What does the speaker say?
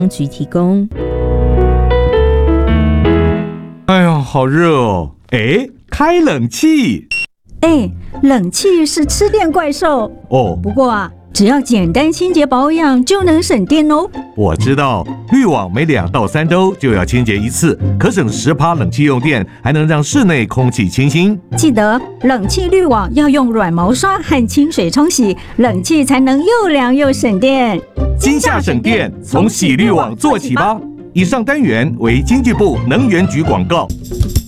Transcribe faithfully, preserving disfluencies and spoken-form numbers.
局提供。 哎呀，好热哦！哎，开冷气。 哎，冷气是吃电怪兽哦。 不过啊，只要简单清洁保养就能省电哦。 我知道，滤网每两到三周就要清洁一次，可省十趴冷气用电，还能让室内空气清新。 记得冷气滤网要用软毛刷和清水冲洗，冷气才能又凉又省电。 今夏省电，从洗滤网做起吧。以上单元为经济部能源局广告。